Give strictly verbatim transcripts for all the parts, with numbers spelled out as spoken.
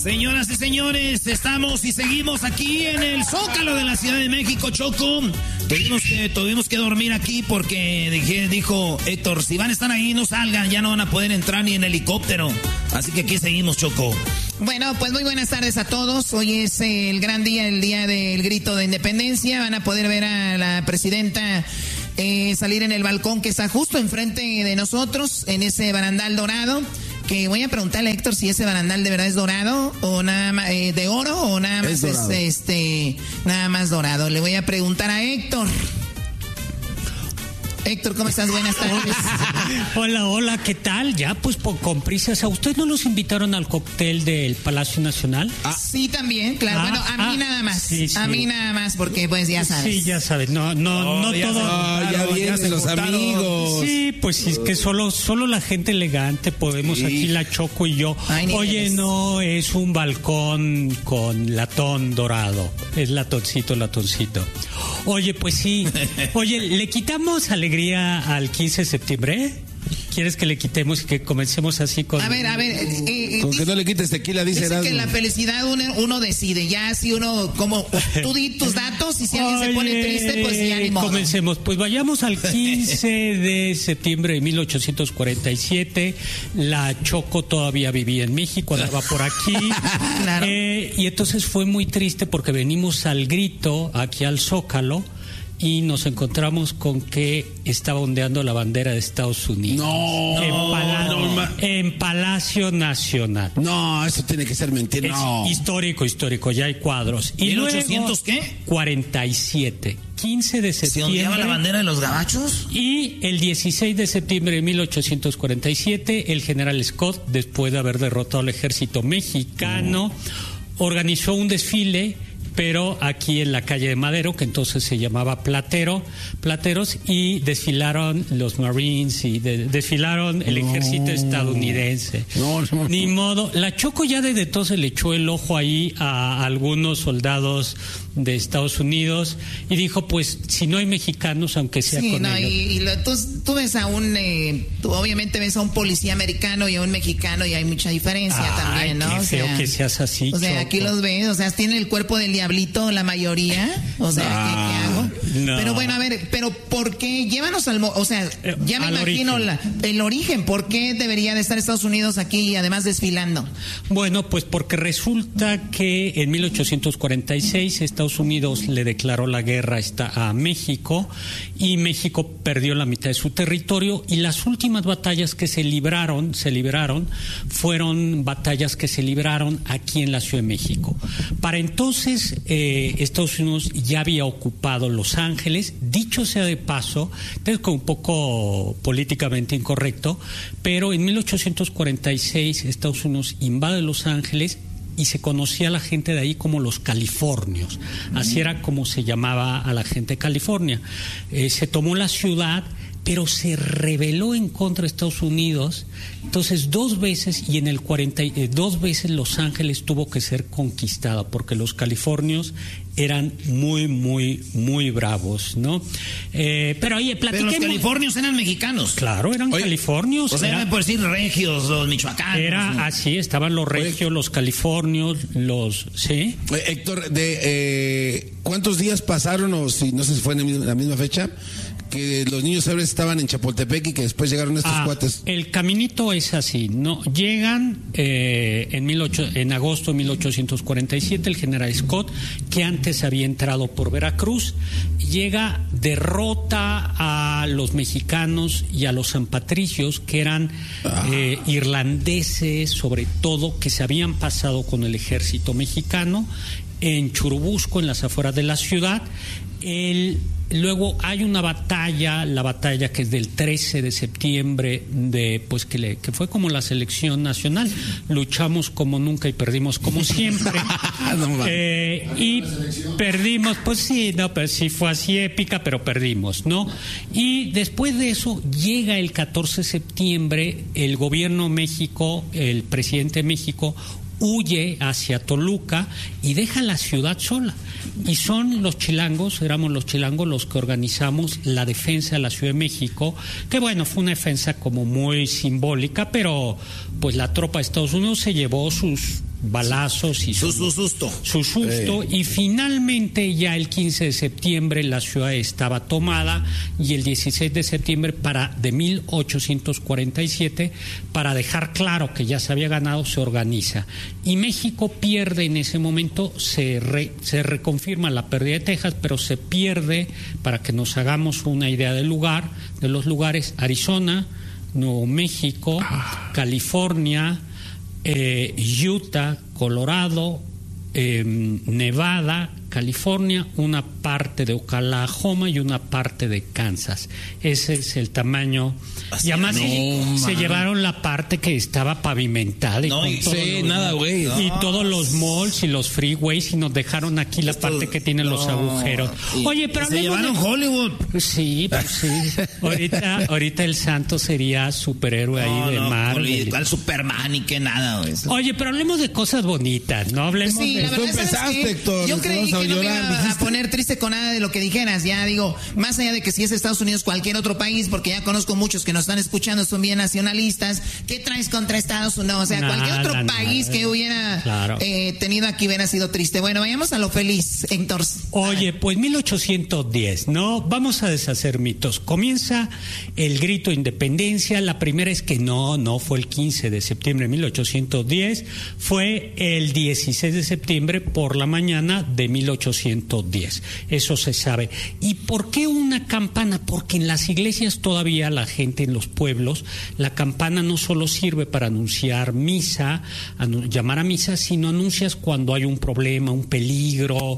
Señoras y señores, estamos y seguimos aquí en el Zócalo de la Ciudad de México, Choco. Tuvimos que, tuvimos que dormir aquí porque dije, dijo Héctor, si van a estar ahí no salgan, ya no van a poder entrar ni en helicóptero. Así que aquí seguimos, Choco. Bueno, pues muy buenas tardes a todos. Hoy es el gran día, el día del grito de independencia. Van a poder ver a la presidenta eh, salir en el balcón que está justo enfrente de nosotros, en ese barandal dorado. Que voy a preguntarle a Héctor si ese barandal de verdad es dorado o nada más eh, de oro o nada más es, es este nada más dorado. Le voy a preguntar a Héctor. Héctor, ¿cómo estás? Buenas tardes. Hola, hola, ¿qué tal? Ya, pues por, con prisas. ¿A usted no los invitaron al cóctel del Palacio Nacional? Ah. Sí, también, claro. Ah, bueno, a ah, mí nada más. Sí, sí. A mí nada más, porque pues ya sabes. Sí, ya sabes. No, no, oh, no ya todo. Se, no, ya vienen ya los amigos. Sí, pues sí, es que solo, solo la gente elegante podemos, sí. Aquí la Choco y yo. Ay, Oye, no, es un balcón con latón dorado. Es latoncito, latoncito. Oye, pues sí. Oye, ¿le quitamos alegría al quince de septiembre? ¿Quieres que le quitemos y que comencemos así con... A ver, a ver... Eh, eh, con dice, que no le quites tequila, dice Erasmo. Que la felicidad uno, uno decide, ya si uno, como, tú di tus datos y si alguien Oye, se pone triste, pues ya ni modo. Comencemos, pues vayamos al quince de septiembre de mil ochocientos cuarenta y siete, la Choco todavía vivía en México, andaba por aquí, claro. eh, y entonces fue muy triste porque venimos al grito, aquí al Zócalo, y nos encontramos con que estaba ondeando la bandera de Estados Unidos. No, en, Pala- no, en Palacio Nacional. No, eso tiene que ser mentira. Es no. histórico, histórico, ya hay cuadros. Y ¿mil ochocientos qué? cuarenta y siete. quince de septiembre. ¿Se ondeaba la bandera de los gabachos? Y el dieciséis de septiembre de mil ochocientos cuarenta y siete, el general Scott, después de haber derrotado al ejército mexicano, oh. organizó un desfile, pero aquí en la calle de Madero, que entonces se llamaba Platero, Plateros, y desfilaron los Marines y de, desfilaron el no. ejército estadounidense. No, no, Ni modo. La Choco ya desde entonces le echó el ojo ahí a algunos soldados de Estados Unidos y dijo, pues, si no hay mexicanos, aunque sea sí, con no, ellos. Y, y lo, tú, tú ves a un, eh, tú obviamente ves a un policía americano y a un mexicano y hay mucha diferencia. Ay, también, ¿no? Qué o feo sea, que seas así, O sea, Choco. Aquí los ves, o sea, tienen el cuerpo del diablito la mayoría, o sea, no, ¿qué, qué hago? No. Pero bueno, a ver, pero ¿por qué? Llévanos al, o sea, ya me al imagino la, el origen, ¿por qué debería de estar Estados Unidos aquí y además desfilando? Bueno, pues porque resulta que en mil ochocientos cuarenta y seis Estados Unidos le declaró la guerra a México y México perdió la mitad de su territorio y las últimas batallas que se libraron, se libraron, fueron batallas que se libraron aquí en la Ciudad de México. Para entonces eh, Estados Unidos ya había ocupado Los Ángeles, dicho sea de paso, es un poco políticamente incorrecto, pero en mil ochocientos cuarenta y seis Estados Unidos invade Los Ángeles y se conocía a la gente de ahí como los californios. Así era como se llamaba a la gente de California. Eh, se tomó la ciudad, pero se rebeló en contra de Estados Unidos. Entonces, dos veces, y en el cuarenta, eh, dos veces Los Ángeles tuvo que ser conquistada, porque los californios eran muy, muy, muy bravos, ¿no? Eh, pero oye, platiquemos. Pero los californios eran mexicanos. Claro, eran oye, californios. O sea, era, por decir regios, los michoacanos. Era ¿no? así, estaban los regios, oye, los californios, los... ¿sí? Oye, Héctor, de, eh, ¿cuántos días pasaron, o si no sé si fue en la misma fecha, que los niños héroes estaban en Chapultepec y que después llegaron estos ah, cuates? El caminito es así, no llegan eh, en, mil ocho, en agosto de mil ochocientos cuarenta y siete el general Scott, que antes había entrado por Veracruz, llega, derrota a los mexicanos y a los sanpatricios, que eran ah. eh, irlandeses, sobre todo, que se habían pasado con el ejército mexicano en Churubusco, en las afueras de la ciudad. El Luego hay una batalla, la batalla que es del trece de septiembre, de pues que, le, que fue como la selección nacional. Luchamos como nunca y perdimos como siempre. no, eh, y perdimos, pues sí, no, pero sí fue así épica, pero perdimos, ¿no? Y después de eso llega el catorce de septiembre, el gobierno de México, el presidente de México, huye hacia Toluca y deja la ciudad sola. Y son los chilangos, éramos los chilangos los que organizamos la defensa de la Ciudad de México, que bueno, fue una defensa como muy simbólica, pero pues la tropa de Estados Unidos se llevó sus balazos y su, su susto. Su susto eh. Y finalmente ya el quince de septiembre la ciudad estaba tomada y el dieciséis de septiembre para, de mil ochocientos cuarenta y siete, para dejar claro que ya se había ganado, se organiza. Y México pierde en ese momento, se, re, se reconfirma la pérdida de Texas, pero se pierde, para que nos hagamos una idea del lugar, de los lugares, Arizona, Nuevo México, ah. California, eh, Utah, Colorado, eh, Nevada, California, una parte de Oklahoma y una parte de Kansas. Ese es el tamaño. Así y además no, se, se llevaron la parte que estaba pavimentada. Y no, con y sí, nada, güey. Y no. todos los malls y los freeways, y nos dejaron aquí la Esto, parte que tiene no. los agujeros. Y, Oye, pero se llevaron de... Hollywood. Sí, pues sí. ahorita, ahorita el santo sería superhéroe no, ahí de no, mar. Poli, ¿cuál Superman y qué nada, güey? Oye, pero hablemos de cosas bonitas, ¿no? Hablemos sí, de... La verdad, Tú empezaste, Héctor. Yo creí que no me iba a poner triste con nada de lo que dijeras. Ya digo, más allá de que si es Estados Unidos, cualquier otro país, porque ya conozco muchos que nos están escuchando, son bien nacionalistas. ¿Qué traes contra Estados Unidos? O sea, nada, cualquier otro nada, país nada. que hubiera claro. eh, tenido aquí hubiera sido triste. Bueno, vayamos a lo feliz, Héctor. Oye, pues mil ochocientos diez, ¿no? Vamos a deshacer mitos. Comienza el grito de independencia. La primera es que no, no fue el quince de septiembre de mil ochocientos diez, fue el dieciséis de septiembre por la mañana de mil ochocientos diez. Eso se sabe. ¿Y por qué una campana? Porque en las iglesias todavía la gente en los pueblos, la campana no solo sirve para anunciar misa, anu- llamar a misa, sino anuncias cuando hay un problema, un peligro,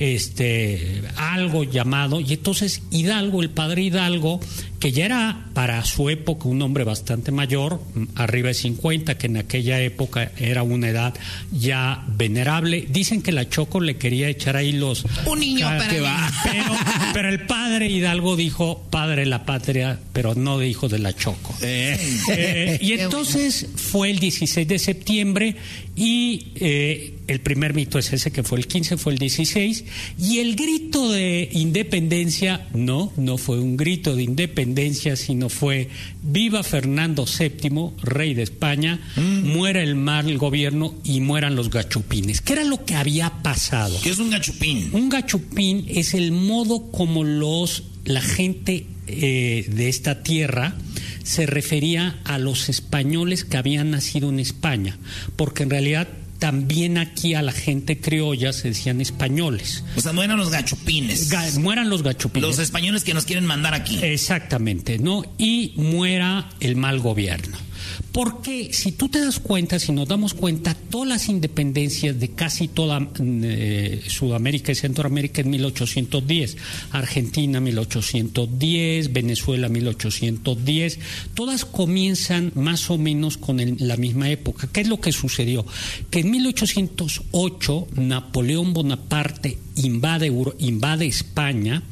este, algo llamado. Y entonces Hidalgo, el padre Hidalgo, que ya era para su época un hombre bastante mayor, arriba de cincuenta, que en aquella época era una edad ya venerable. Dicen que la Choco le quería echar ahí los... Un niño para que va. Pero, pero el padre Hidalgo dijo, padre de la patria, pero no de hijo de la Choco. Eh. Eh, y entonces fue el dieciséis de septiembre y eh, el primer mito es ese, que fue el quince, fue el dieciséis, y el grito de independencia, no, no fue un grito de independencia, sino fue viva Fernando séptimo, rey de España, mm. muera el mal gobierno y mueran los gachupines. ¿Qué era lo que había pasado? ¿Qué es un gachupín? Un gachupín es el modo como los la gente eh, de esta tierra se refería a los españoles que habían nacido en España, porque en realidad también aquí a la gente criolla se decían españoles. O sea, mueran los gachupines. Ga- mueran los gachupines. Los españoles que nos quieren mandar aquí. Exactamente, ¿no? Y muera el mal gobierno. Porque si tú te das cuenta, si nos damos cuenta, todas las independencias de casi toda eh, Sudamérica y Centroamérica en mil ochocientos diez, Argentina mil ochocientos diez, Venezuela mil ochocientos diez, todas comienzan más o menos con el, la misma época. ¿Qué es lo que sucedió? Que en mil ochocientos ocho Napoleón Bonaparte invade, Euro, invade España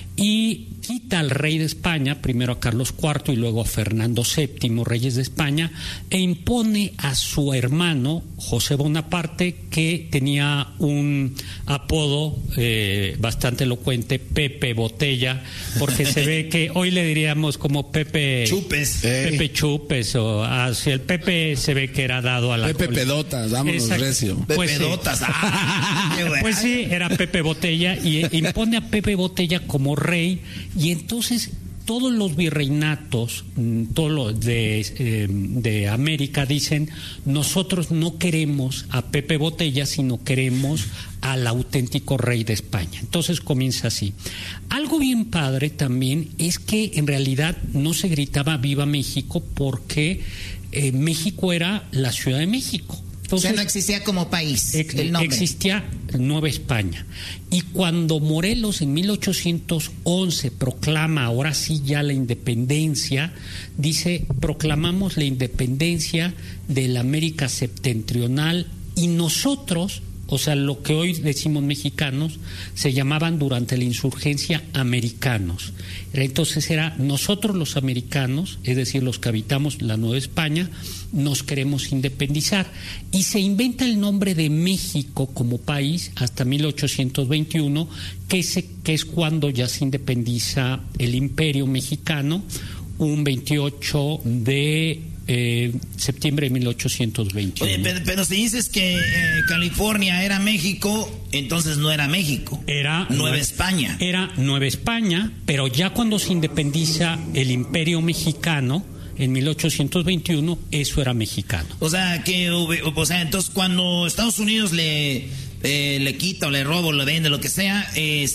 y quita al rey de España, primero a Carlos cuarto y luego a Fernando séptimo, reyes de España, e impone a su hermano José Bonaparte, que tenía un apodo eh, bastante elocuente, Pepe Botella, porque se ve que hoy le diríamos como Pepe Chupes, Pepe eh. Chupes, o hacia el Pepe se ve que era dado a la Pepe col- Pedotas, vámonos recio. Pepe pues Pedotas, sí. ah, qué pues sí, era Pepe Botella y impone a Pepe Botella como rey. Y entonces todos los virreinatos, todos los de, eh, de América dicen, nosotros no queremos a Pepe Botella, sino queremos al auténtico rey de España. Entonces comienza así. Algo bien padre también es que en realidad no se gritaba Viva México porque eh, México era la Ciudad de México. Entonces, o sea, no existía como país ex, el nombre. Existía Nueva España. Y cuando Morelos en mil ochocientos once proclama ahora sí ya la independencia, dice, proclamamos la independencia de la América septentrional y nosotros, o sea, lo que hoy decimos mexicanos, se llamaban durante la insurgencia americanos. Entonces era nosotros los americanos, es decir, los que habitamos la Nueva España, nos queremos independizar. Y se inventa el nombre de México como país hasta mil ochocientos veintiuno, que es, que es cuando ya se independiza el Imperio Mexicano, un veintiocho de eh, septiembre de mil ochocientos veintiuno. Oye, pero, pero si dices que eh, California era México, entonces no era México. Era Nueva España. Era Nueva España, pero ya cuando se independiza el Imperio Mexicano, en mil ochocientos veintiuno, eso era mexicano. O sea, que, o sea, entonces cuando Estados Unidos le, eh, le quita o le roba o le vende, lo que sea,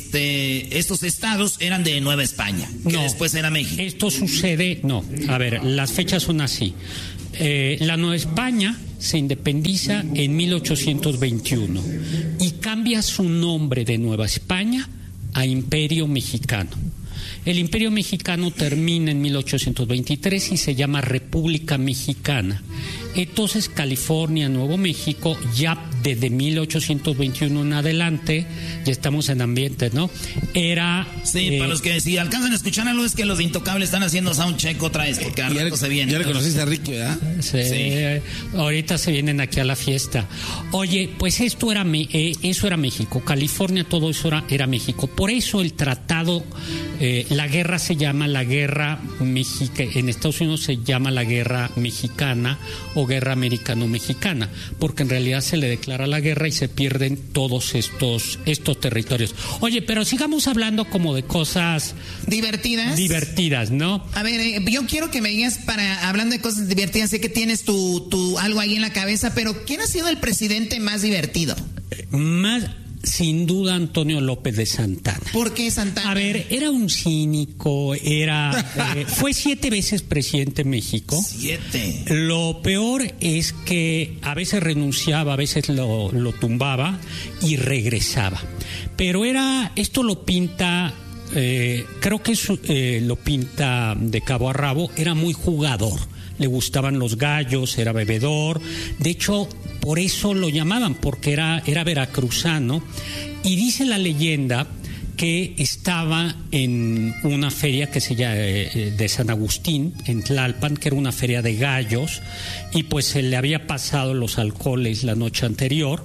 este, estos estados eran de Nueva España, que no, después era México. Esto sucede, no, a ver, las fechas son así. Eh, la Nueva España se independiza en mil ochocientos veintiuno y cambia su nombre de Nueva España a Imperio Mexicano. El Imperio Mexicano termina en mil ochocientos veintitrés y se llama República Mexicana. Entonces California, Nuevo México, ya desde mil ochocientos veintiuno en adelante, ya estamos en ambiente, ¿no? Era... Sí, eh, para los que si alcanzan a escuchar algo es que los Intocables están haciendo soundcheck otra vez, porque al rato se viene. Ya reconociste a Ricky, ¿verdad? Sí, sí. Ahorita se vienen aquí a la fiesta. Oye, pues esto era eh, eso era México, California, todo eso era, era México. Por eso el tratado, eh, la guerra se llama la guerra mexicana, en Estados Unidos se llama la guerra mexicana o guerra americano-mexicana, porque en realidad se le declara la guerra y se pierden todos estos, estos territorios. Oye, pero sigamos hablando como de cosas divertidas. Divertidas, ¿no? A ver, eh, yo quiero que me digas, para hablando de cosas divertidas, sé que tienes tu, tu algo ahí en la cabeza, pero ¿quién ha sido el presidente más divertido? Más... Sin duda Antonio López de Santana. ¿Por qué Santana? A ver, era un cínico, era eh, fue siete veces presidente de México. Siete. Lo peor es que a veces renunciaba, a veces lo, lo tumbaba y regresaba. Pero era, esto lo pinta, eh, creo que eso, eh, lo pinta de cabo a rabo, era muy jugador. Le gustaban los gallos, era bebedor. De hecho, por eso lo llamaban, porque era, era veracruzano. Y dice la leyenda que estaba en una feria que se llama eh, de San Agustín, en Tlalpan, que era una feria de gallos, y pues se le había pasado los alcoholes la noche anterior,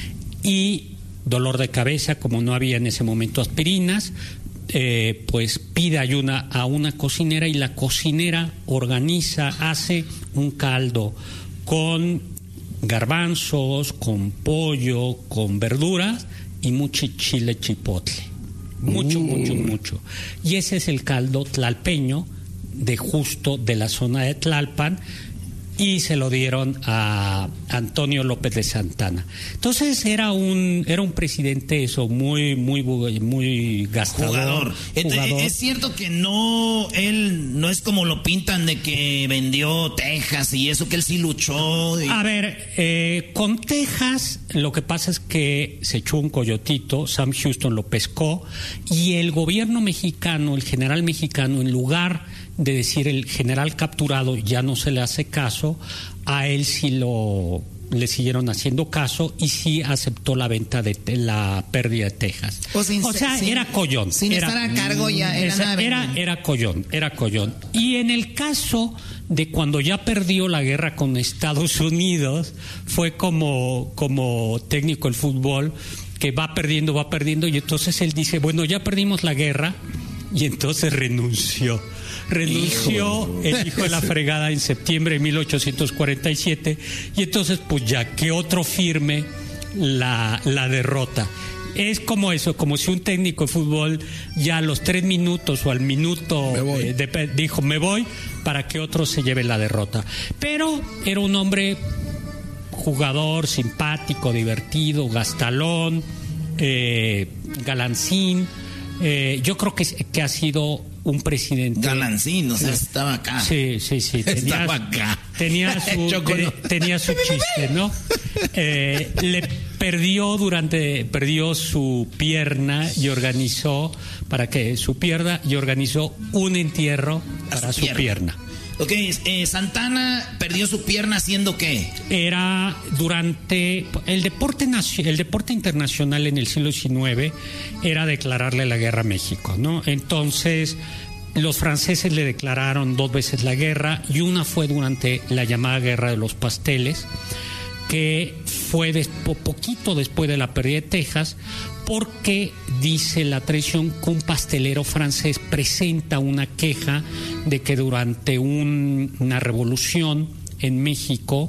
y dolor de cabeza, como no había en ese momento aspirinas, Eh, pues pide ayuda a una cocinera y la cocinera organiza, hace un caldo con garbanzos, con pollo, con verduras y mucho chile chipotle. Mucho, uh. mucho, mucho. Y ese es el caldo tlalpeño de justo de la zona de Tlalpan, y se lo dieron a Antonio López de Santana. Entonces era un era un presidente eso muy muy muy gastador, jugador. jugador. Es cierto que no él no es como lo pintan de que vendió Texas y eso, que él sí luchó. Y... A ver, eh, con Texas lo que pasa es que se echó un coyotito, Sam Houston lo pescó, y el gobierno mexicano, el general mexicano, en lugar de decir el general capturado ya no se le hace caso, a él sí lo le siguieron haciendo caso y sí aceptó la venta de te, la pérdida de Texas. O, sin, o sea, sin, era collón. Sin era, estar a cargo ya era, esa, era, era collón, era collón. Y en el caso de cuando ya perdió la guerra con Estados Unidos, fue como, como técnico del fútbol, que va perdiendo, va perdiendo, y entonces él dice, bueno, ya perdimos la guerra, y entonces renunció. Renunció hijo. el hijo de la fregada en septiembre de mil ochocientos cuarenta y siete, y entonces pues ya que otro firme la, la derrota. Es como eso, como si un técnico de fútbol ya a los tres minutos o al minuto eh, de, dijo me voy, para que otro se lleve la derrota. Pero era un hombre jugador, simpático, divertido, gastalón, eh, galancín. Eh, yo creo que, que ha sido un presidente galancín, o sea, estaba acá. Sí, sí, sí. Tenía, estaba acá. Tenía su, te, tenía su chiste, ¿no? Eh, le perdió durante, perdió su pierna y organizó para que su pierna y organizó un entierro para su, su pierna. pierna. Ok, eh, Santana perdió su pierna haciendo ¿qué? Era durante el deporte el deporte internacional en el siglo diecinueve era declararle la guerra a México, ¿no? Entonces los franceses le declararon dos veces la guerra, y una fue durante la llamada Guerra de los Pasteles, que fue des, po, poquito después de la pérdida de Texas, porque dice la tradición que un pastelero francés presenta una queja de que durante un, una revolución en México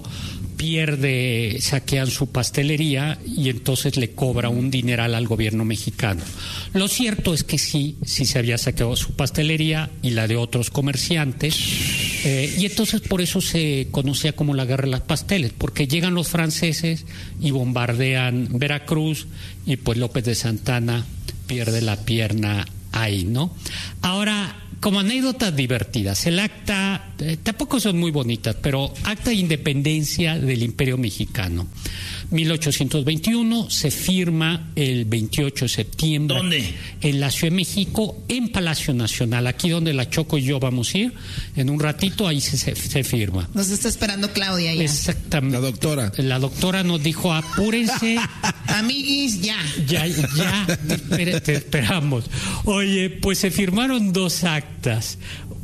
pierde, saquean su pastelería y entonces le cobra un dineral al gobierno mexicano. Lo cierto es que sí, sí se había saqueado su pastelería y la de otros comerciantes, eh, y entonces por eso se conocía como la guerra de las pasteles, porque llegan los franceses y bombardean Veracruz y pues López de Santana pierde la pierna ahí, ¿no? Ahora, como anécdotas divertidas, el acta, eh, tampoco son muy bonitas, pero acta de independencia del Imperio Mexicano. mil ochocientos veintiuno se firma el veintiocho de septiembre. ¿Dónde? En la Ciudad de México, en Palacio Nacional, aquí donde la Choco y yo vamos a ir, en un ratito ahí se, se, se firma. Nos está esperando Claudia ya. Exactamente. La doctora. La doctora nos dijo, apúrense. Amiguis, ya. Ya, ya, te, te esperamos. Oye, pues se firmaron dos actas.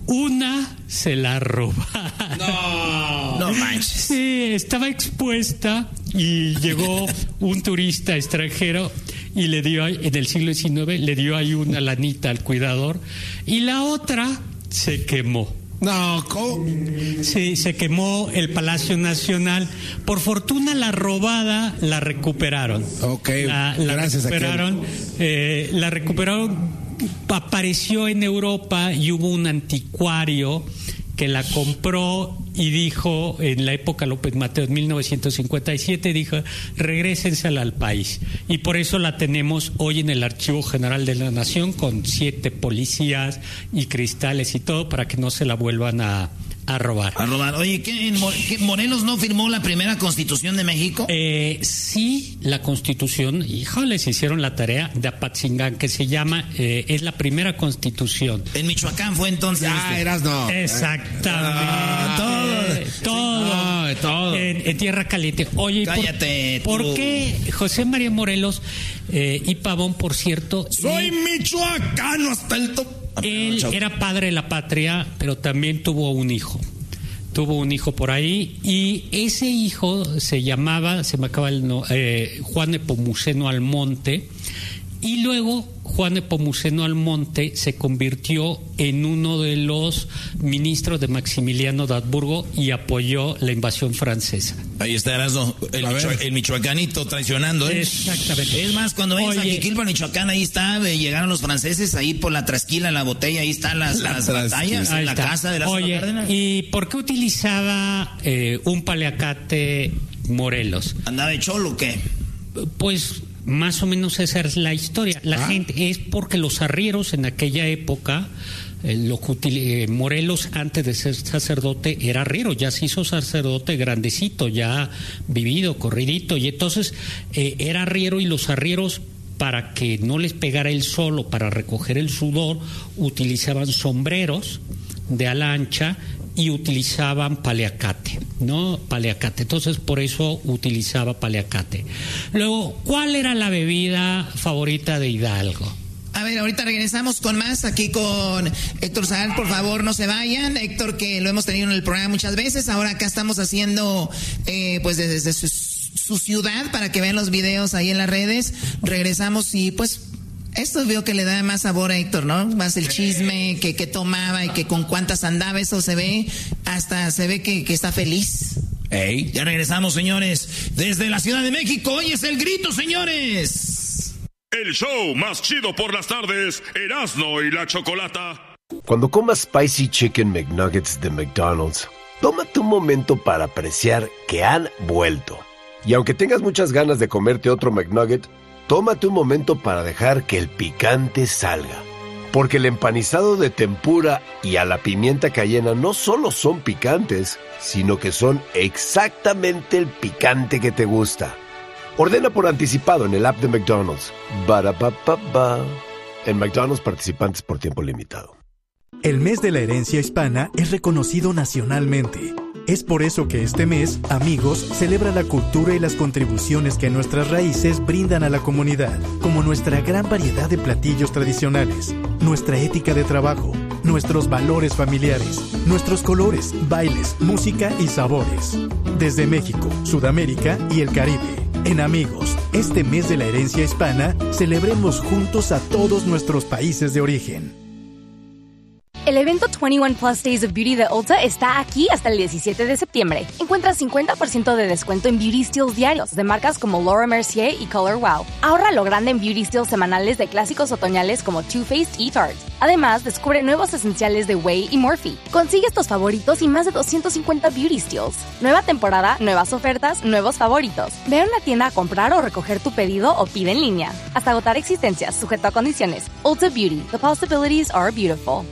Una se la robaron. No, no manches. Sí, estaba expuesta y llegó un turista extranjero y le dio, en el siglo diecinueve, le dio ahí una lanita al cuidador, y la otra se quemó. No, ¿cómo? Sí, se quemó el Palacio Nacional. Por fortuna la robada la recuperaron. Ok, la, la gracias recuperaron, eh, la recuperaron. Apareció en Europa y hubo un anticuario que la compró y dijo, en la época López Mateos, mil novecientos cincuenta y siete, dijo, regrésensela al país. Y por eso la tenemos hoy en el Archivo General de la Nación, con siete policías y cristales y todo, para que no se la vuelvan a, a robar. A robar. Oye, ¿qué, en Mo- ¿qué, Morelos no firmó la primera Constitución de México? Eh, sí, la Constitución, híjole, se hicieron la tarea de Apatzingán, que se llama, eh, es la primera Constitución. En Michoacán fue entonces. Ya, este. eras no. Exactamente. Ah, todo. Eh, todo. No, todo. En, en Tierra Caliente. Oye, Cállate, ¿por, tú. ¿por qué José María Morelos eh, y Pavón, por cierto? Soy eh, michoacano hasta el top. Él Chao. era padre de la patria, pero también tuvo un hijo. Tuvo un hijo por ahí, y ese hijo se llamaba, se me acaba el no, eh, Juan Nepomuceno Almonte, y luego Juan Nepomuceno Almonte se convirtió en uno de los ministros de Maximiliano de Habsburgo y apoyó la invasión francesa. Ahí está Erasmo, el, A micho- ver. el michoacanito traicionando, ¿eh? Exactamente. Es más, cuando vayas a Oye. Jiquilpan, Michoacán, ahí está, eh, llegaron los franceses, ahí por la trasquila, la botella, ahí están las, La las trasquila. batallas, Ahí en la está. casa de las Oye, Cárdenas. ¿y por qué utilizaba eh, un paliacate Morelos? ¿Andaba de cholo o qué? Pues más o menos esa es la historia. La Ah. gente, es porque los arrieros en aquella época, eh, lo que util- eh, Morelos antes de ser sacerdote era arriero, ya se hizo sacerdote grandecito, ya vivido, corridito, y entonces eh, era arriero, y los arrieros, para que no les pegara el sol o para recoger el sudor, utilizaban sombreros de ala ancha y utilizaban paliacate, ¿no? Paliacate. Entonces, por eso utilizaba paliacate. Luego, ¿cuál era la bebida favorita de Hidalgo? A ver, ahorita regresamos con más aquí con Héctor Zagal. Por favor, no se vayan. Héctor, que lo hemos tenido en el programa muchas veces. Ahora acá estamos haciendo, eh, pues desde, desde su, su ciudad, para que vean los videos ahí en las redes. Regresamos y pues esto veo que le da más sabor a Héctor, ¿no? Más el chisme, que, que tomaba y que con cuántas andaba. Eso se ve, hasta se ve que, que está feliz. Ey, ya regresamos, señores, desde la Ciudad de México. Hoy es el grito, señores. El show más chido por las tardes, Erasmo y la Chocolata. Cuando comas Spicy Chicken McNuggets de McDonald's, tómate un momento para apreciar que han vuelto. Y aunque tengas muchas ganas de comerte otro McNugget, tómate un momento para dejar que el picante salga. Porque el empanizado de tempura y a la pimienta cayena no solo son picantes, sino que son exactamente el picante que te gusta. Ordena por anticipado en el app de McDonald's. Ba-da-ba-ba-ba. En McDonald's, participantes por tiempo limitado. El mes de la herencia hispana es reconocido nacionalmente. Es por eso que este mes, Amigos celebra la cultura y las contribuciones que nuestras raíces brindan a la comunidad, como nuestra gran variedad de platillos tradicionales, nuestra ética de trabajo, nuestros valores familiares, nuestros colores, bailes, música y sabores. Desde México, Sudamérica y el Caribe, En Amigos, este mes de la herencia hispana, celebremos juntos a todos nuestros países de origen. El evento veintiuno Plus Days of Beauty de Ulta está aquí hasta el diecisiete de septiembre. Encuentra cincuenta por ciento de descuento en Beauty Steals diarios de marcas como Laura Mercier y Color Wow. Ahorra lo grande en Beauty Steals semanales de clásicos otoñales como Too Faced y Tarte. Además, descubre nuevos esenciales de Way y Morphe. Consigue estos favoritos y más de doscientos cincuenta Beauty Steals. Nueva temporada, nuevas ofertas, nuevos favoritos. Ve a una tienda a comprar o recoger tu pedido o pide en línea. Hasta agotar existencias, sujeto a condiciones. Ulta Beauty. The possibilities are beautiful.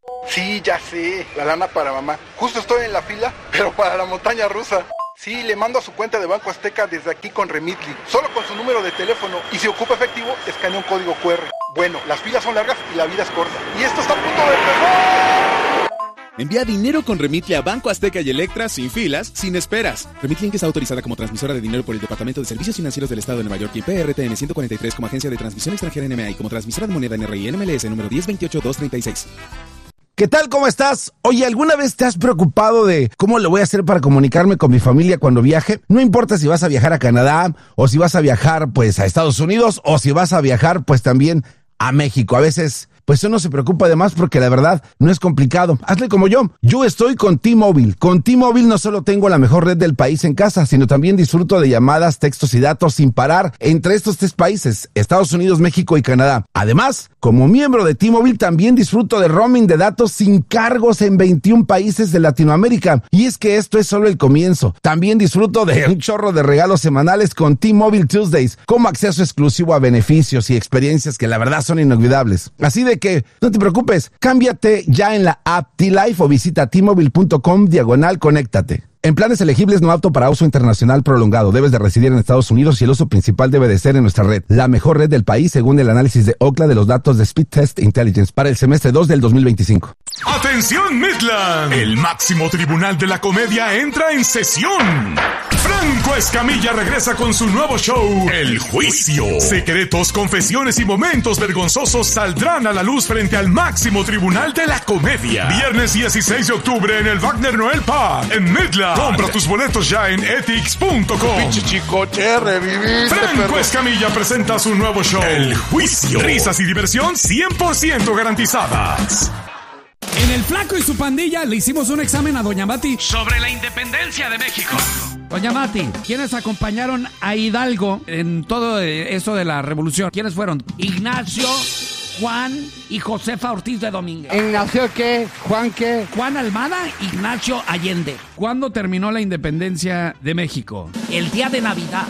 Sí, ya sé, la lana para mamá. Justo estoy en la fila, pero para la montaña rusa. Sí, le mando a su cuenta de Banco Azteca desde aquí con Remitly, solo con su número de teléfono. Y si ocupa efectivo, escanea un código cu erre. Bueno, las filas son largas y la vida es corta. Y esto está a punto de empezar. Envía dinero con Remitly a Banco Azteca y Electra sin filas, sin esperas. Remitly está autorizada como transmisora de dinero por el Departamento de Servicios Financieros del Estado de Nueva York y P R T N ciento cuarenta y tres como agencia de transmisión extranjera N M A y como transmisora de moneda N R I N M L S número diez veintiocho dos treinta y seis. ¿Qué tal? ¿Cómo estás? Oye, ¿alguna vez te has preocupado de cómo lo voy a hacer para comunicarme con mi familia cuando viaje? No importa si vas a viajar a Canadá, o si vas a viajar, pues, a Estados Unidos, o si vas a viajar, pues, también a México. A veces, pues, uno se preocupa de más porque la verdad no es complicado. Hazle como yo. Yo estoy con T-Mobile. Con T-Mobile no solo tengo la mejor red del país en casa, sino también disfruto de llamadas, textos y datos sin parar entre estos tres países, Estados Unidos, México y Canadá. Además, como miembro de T-Mobile también disfruto de roaming de datos sin cargos en veintiún países de Latinoamérica. Y es que esto es solo el comienzo. También disfruto de un chorro de regalos semanales con T-Mobile Tuesdays, como acceso exclusivo a beneficios y experiencias que la verdad son inolvidables. Así de que no te preocupes, cámbiate ya en la app T-Life o visita T-Mobile.com diagonal conéctate. En planes elegibles no apto para uso internacional prolongado. Debes de residir en Estados Unidos y el uso principal debe de ser en nuestra red. La mejor red del país según el análisis de Ookla de los datos de Speed Test Intelligence para el semestre dos del dos mil veinticinco. ¡Atención, Midland! El máximo tribunal de la comedia entra en sesión. Franco Escamilla regresa con su nuevo show, El Juicio. Secretos, confesiones y momentos vergonzosos saldrán a la luz frente al máximo tribunal de la comedia. Viernes dieciséis de octubre en el Wagner Noel Park, en Midland. Compra tus boletos ya en etix punto com. Pinche chicoche, reviviste, Franco perro. Escamilla presenta su nuevo show, El Juicio. Risas y diversión cien por ciento garantizadas. En El Flaco y su pandilla le hicimos un examen a Doña Mati sobre la independencia de México. Doña Mati, ¿quiénes acompañaron a Hidalgo en todo eso de la revolución? ¿Quiénes fueron? Ignacio, Juan y Josefa Ortiz de Domínguez. ¿Ignacio qué? ¿Juan qué? Juan Almada, Ignacio Allende. ¿Cuándo terminó la independencia de México? El día de Navidad.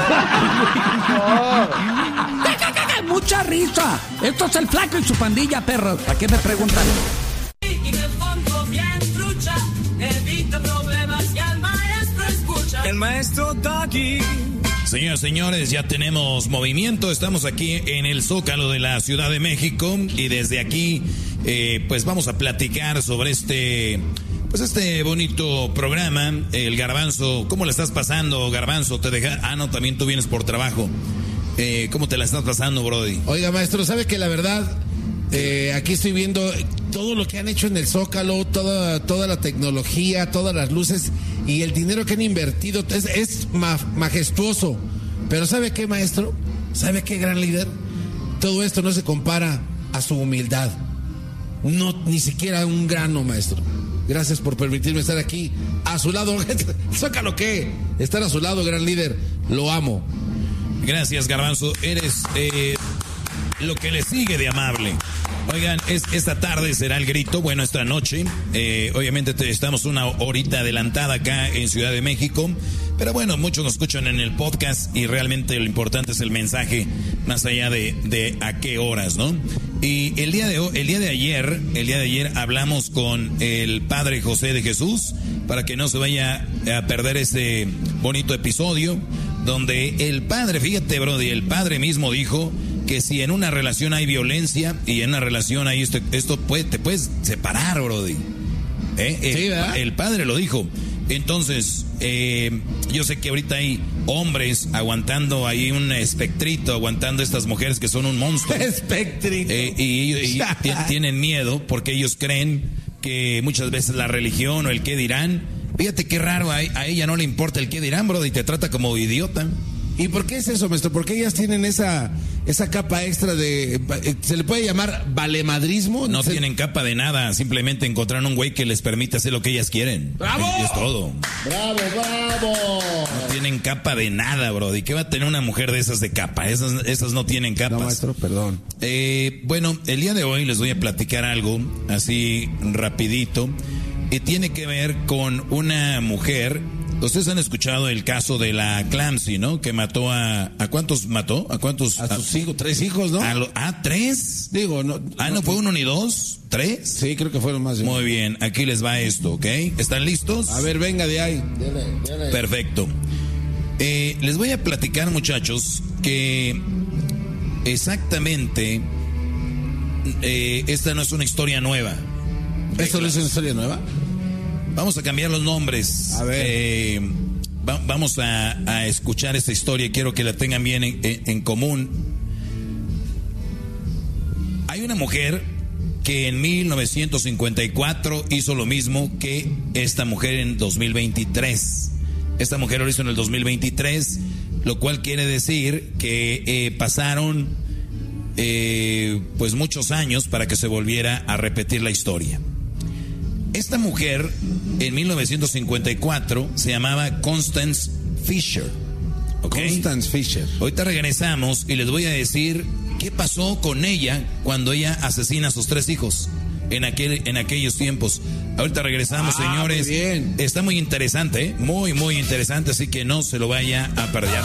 No. ¡Mucha risa! Esto es El Flaco y su pandilla, perros. ¿A qué me preguntan? El maestro Doggy. Señoras y señores, ya tenemos movimiento. Estamos aquí en el Zócalo de la Ciudad de México y desde aquí, eh, pues vamos a platicar sobre este, pues este bonito programa. El Garbanzo, ¿cómo le estás pasando, Garbanzo? Te deja, ah, no, también tú vienes por trabajo. Eh, ¿Cómo te la estás pasando, Brody? Oiga, maestro, ¿sabe que la verdad? Eh, aquí estoy viendo todo lo que han hecho en el Zócalo, toda, toda la tecnología, todas las luces y el dinero que han invertido. Es, es ma- majestuoso. Pero ¿sabe qué, maestro? ¿Sabe qué, gran líder? Todo esto no se compara a su humildad. No, ni siquiera un grano, maestro. Gracias por permitirme estar aquí a su lado. ¿Zócalo qué? Estar a su lado, gran líder. Lo amo. Gracias, Garbanzo. Eres eh, lo que le sigue de amable. Oigan, es, esta tarde será el grito, bueno, esta noche, eh, obviamente te, estamos una horita adelantada acá en Ciudad de México, pero bueno, muchos nos escuchan en el podcast y realmente lo importante es el mensaje más allá de, de a qué horas, ¿no? Y el día de el día de ayer, el día de ayer hablamos con el padre José de Jesús para que no se vaya a perder este bonito episodio donde el padre, fíjate, brody, el padre mismo dijo que si en una relación hay violencia y en una relación hay esto, esto puede, te puedes separar, brody. ¿Eh? El, sí, ¿verdad? El padre lo dijo. Entonces, eh, yo sé que ahorita hay hombres aguantando ahí un espectrito, aguantando estas mujeres que son un monstruo. Espectrito. Eh, y y, y t- tienen miedo porque ellos creen que muchas veces la religión o el qué dirán. Fíjate qué raro, a, a ella no le importa el qué dirán, brody, y te trata como idiota. ¿Y por qué es eso, maestro? ¿Por qué ellas tienen esa, esa capa extra de... ¿Se le puede llamar valemadrismo? No ¿Se... tienen capa de nada, simplemente encontraron un güey que les permite hacer lo que ellas quieren. ¡Bravo! Y es todo. ¡Bravo, bravo! No tienen capa de nada, bro. ¿Y qué va a tener una mujer de esas de capa? Esas, esas no tienen capas. No, maestro, perdón. Eh, bueno, el día de hoy les voy a platicar algo así rapidito. Y tiene que ver con una mujer... Ustedes han escuchado el caso de la Clancy, ¿no? Que mató a... ¿A cuántos mató? ¿A cuántos? A sus hijos, tres hijos, ¿no? A lo, ¿Ah, tres? Digo, no... Ah, ¿no fue uno ni dos? ¿Tres? Sí, creo que fueron más. ¿Sí? Muy bien, aquí les va esto, ¿ok? ¿Están listos? A ver, venga de ahí. Dele, dele. Perfecto. Eh, les voy a platicar, muchachos, que exactamente eh, esta no es una historia nueva. ¿Esto no es una historia nueva? Vamos a cambiar los nombres. A ver. Eh, va, vamos a, a escuchar esta historia. Quiero que la tengan bien en, en, en común. Hay una mujer que en mil novecientos cincuenta y cuatro hizo lo mismo que esta mujer en dos mil veintitrés. Esta mujer lo hizo en el dos mil veintitrés, lo cual quiere decir que eh, pasaron eh, pues muchos años para que se volviera a repetir la historia. Esta mujer, en mil novecientos cincuenta y cuatro, se llamaba Constance Fisher. ¿Okay? Constance Fisher. Ahorita regresamos y les voy a decir qué pasó con ella cuando ella asesina a sus tres hijos en, aquel, en aquellos tiempos. Ahorita regresamos, ah, señores. Muy bien. Está muy interesante, ¿eh? Muy, muy interesante, así que no se lo vaya a perder.